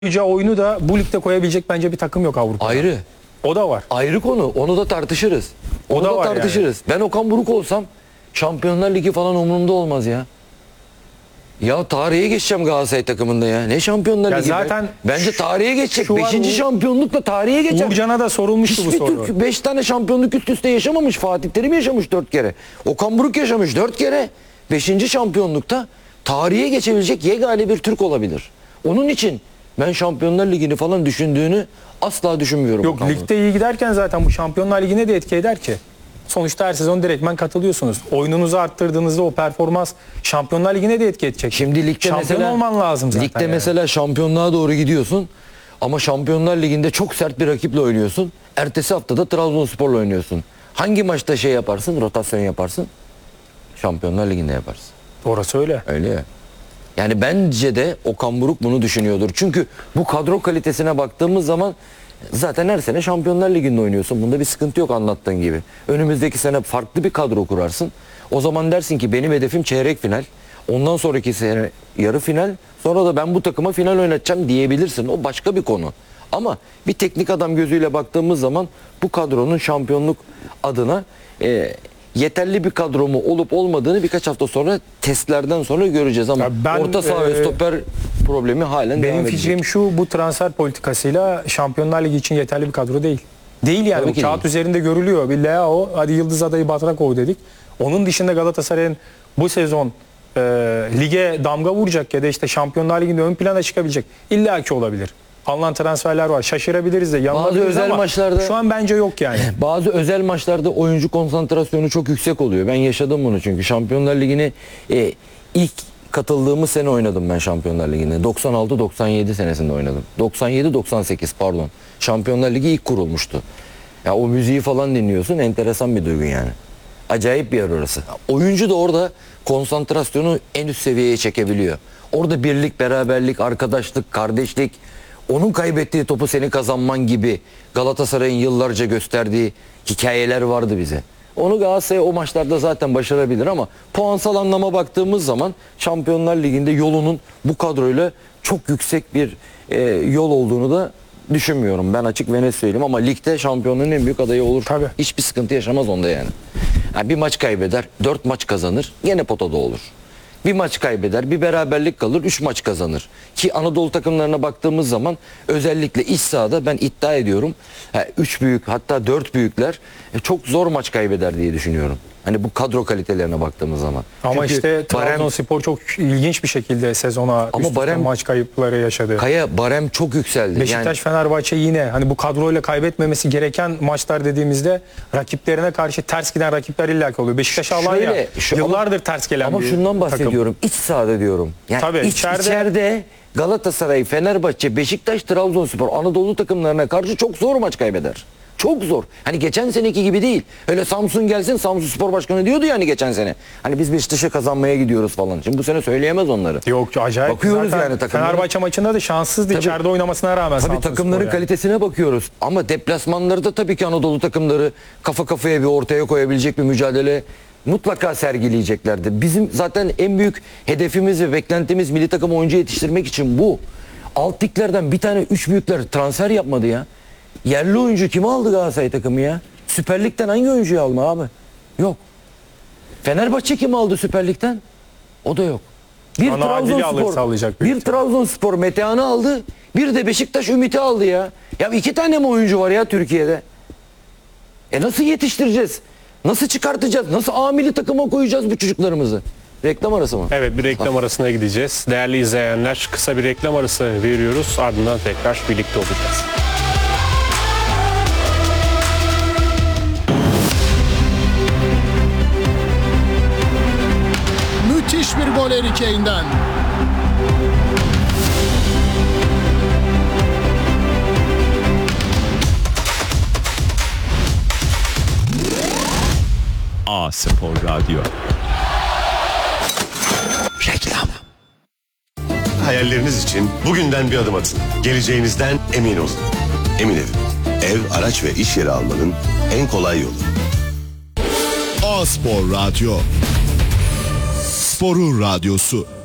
oyunu da bu ligde koyabilecek bence bir takım yok Avrupa'da. Ayrı. O da var. Ayrı konu. Onu da tartışırız. Onu da var tartışırız. Ben Okan Buruk olsam Şampiyonlar Ligi falan umurumda olmaz ya. Ya tarihe geçeceğim Galatasaray takımında ya. Ne Şampiyonlar Ya Ligi? zaten Bence tarihe geçecek. şu var, 5. şampiyonlukla tarihe geçer. Uğurcan'a da sorulmuştu bu Hiçbir soru. Türk 5 tane şampiyonluk üst üste yaşamamış. Fatih Terim yaşamış 4 kere. Okan Buruk yaşamış 4 kere. 5. şampiyonlukta tarihe geçebilecek yegane bir Türk olabilir. Onun için ben Şampiyonlar Ligi'ni falan düşündüğünü asla düşünmüyorum. Yok, ligde iyi giderken zaten bu Şampiyonlar Ligi'ne de etki eder ki. Sonuçta her sezon direktmen katılıyorsunuz. Oyununuzu arttırdığınızda o performans Şampiyonlar Ligi'ne de etki edecek. Şimdi ligde şampiyon mesela olman lazım zaten. Ligde mesela şampiyonluğa doğru gidiyorsun ama Şampiyonlar Ligi'nde çok sert bir rakiple oynuyorsun. Ertesi haftada Trabzonspor'la oynuyorsun. Hangi maçta şey yaparsın, rotasyon yaparsın? Şampiyonlar Ligi'nde yaparsın. Orası öyle. Öyle ya. Yani bence de Okan Buruk bunu düşünüyordur. Çünkü bu kadro kalitesine baktığımız zaman zaten her sene Şampiyonlar Ligi'nde oynuyorsun. Bunda bir sıkıntı yok anlattığın gibi. Önümüzdeki sene farklı bir kadro kurarsın. O zaman dersin ki benim hedefim çeyrek final. Ondan sonraki sene yarı final. Sonra da ben bu takıma final oynatacağım diyebilirsin. O başka bir konu. Ama bir teknik adam gözüyle baktığımız zaman bu kadronun şampiyonluk adına yeterli bir kadro mu olup olmadığını birkaç hafta sonra testlerden sonra göreceğiz ama orta saha ve stoper problemi halen devam benim edecek. fikrim şu: bu transfer politikasıyla Şampiyonlar Ligi için yeterli bir kadro değil. Değil yani. Tabii O ki kağıt değil. üzerinde görülüyor. Bir Leao, hadi Yıldız adayı Batrakov dedik. Onun dışında Galatasaray'ın bu sezon lige damga vuracak ya da işte Şampiyonlar Ligi'nde ön plana çıkabilecek illaki olabilir. Alınan transferler var. Şaşırabiliriz de. Bazı özel ama maçlarda şu an bence yok yani. Bazı özel maçlarda oyuncu konsantrasyonu çok yüksek oluyor. Ben yaşadım bunu çünkü. Şampiyonlar Ligi'ne ilk katıldığımız sene oynadım ben Şampiyonlar Ligi'nde. 96-97 senesinde oynadım. 97-98 pardon. Şampiyonlar Ligi ilk kurulmuştu. Ya o müziği falan dinliyorsun, enteresan bir duygu yani. Acayip bir yer orası. Oyuncu da orada konsantrasyonu en üst seviyeye çekebiliyor. Orada birlik, beraberlik, arkadaşlık, kardeşlik, onun kaybettiği topu senin kazanman gibi Galatasaray'ın yıllarca gösterdiği hikayeler vardı bize. Onu Galatasaray o maçlarda zaten başarabilir ama puansal anlama baktığımız zaman Şampiyonlar Ligi'nde yolunun bu kadroyla çok yüksek bir yol olduğunu da düşünmüyorum. Ben açık ve net söyleyeyim ama ligde şampiyonluğun en büyük adayı olur. Tabii. Hiçbir sıkıntı yaşamaz onda yani. Yani bir maç kaybeder, 4 maç kazanır, gene potada olur. Bir maç kaybeder, bir beraberlik kalır, 3 maç kazanır. Ki Anadolu takımlarına baktığımız zaman özellikle iç sahada ben iddia ediyorum 3 büyük hatta 4 büyükler çok zor maç kaybeder diye düşünüyorum. Hani bu kadro kalitelerine baktığımız zaman. Ama çünkü işte Trabzonspor çok ilginç bir şekilde sezona üst üste maç kayıpları yaşadı. Barem çok yükseldi. Beşiktaş, Fenerbahçe yine hani bu kadroyla kaybetmemesi gereken maçlar dediğimizde rakiplerine karşı ters giden rakipler illaki oluyor. Beşiktaş Alanya yıllardır ters gelen ama bir şundan bahsediyorum. takım. İç sahada diyorum. Yani tabii, içeride Galatasaray, Fenerbahçe, Beşiktaş, Trabzonspor Anadolu takımlarına karşı çok zor maç kaybeder. Çok zor. Hani geçen seneki gibi değil. Öyle Samsun gelsin, Samsun Spor Başkanı diyordu ya hani geçen sene. Hani biz Beşiktaş'a kazanmaya gidiyoruz falan. Şimdi bu sene söyleyemez onları. Yok, acayip. Bakıyoruz zaten yani takımlara. Fenerbahçe maçında da şanssızdı içeride oynamasına rağmen. Tabii takımların kalitesine bakıyoruz. Ama deplasmanlarda tabii ki Anadolu takımları kafa kafaya bir ortaya koyabilecek bir mücadele mutlaka sergileyeceklerdir. Bizim zaten en büyük hedefimiz ve beklentimiz milli takım oyuncu yetiştirmek için bu. Alt liglerden bir tane 3 büyükler transfer yapmadı ya. Yerli oyuncu kimi aldı Galatasaray takımı ya? Süper Lig'den hangi oyuncuyu alma abi? Yok. Fenerbahçe kimi aldı Süper Lig'den? O da yok. Bir Trabzonspor Metehan'ı aldı. Bir de Beşiktaş Ümit'i aldı ya. Ya 2 tane mi oyuncu var ya Türkiye'de? Nasıl yetiştireceğiz? Nasıl çıkartacağız? Nasıl amili takıma koyacağız bu çocuklarımızı? Reklam arası mı? Evet, bir reklam arasına gideceğiz. Değerli izleyenler, kısa bir reklam arası veriyoruz. Ardından tekrar birlikte olacağız. Müthiş bir gol Harry Kane'den. A-Spor Radyo. Reklam. Hayalleriniz için bugünden bir adım atın. Geleceğinizden emin olun. Emin Evim. Ev, araç ve iş yeri almanın en kolay yolu. A-Spor Radyo. Sporun radyosu.